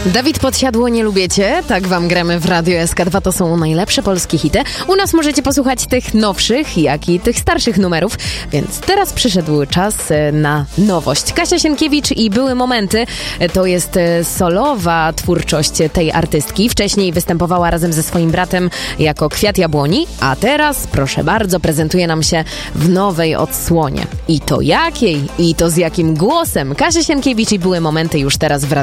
Dawid Podsiadło, nie lubię cię. Tak wam gramy w Radio SK2. To są najlepsze polskie hity. U nas możecie posłuchać tych nowszych, jak i tych starszych numerów. Więc teraz przyszedł czas na nowość. Kasia Sienkiewicz i Były momenty. To jest solowa twórczość tej artystki. Wcześniej występowała razem ze swoim bratem jako Kwiat Jabłoni, a teraz, proszę bardzo, prezentuje nam się w nowej odsłonie. I to jakiej? I to z jakim głosem? Kasia Sienkiewicz i Były momenty już teraz w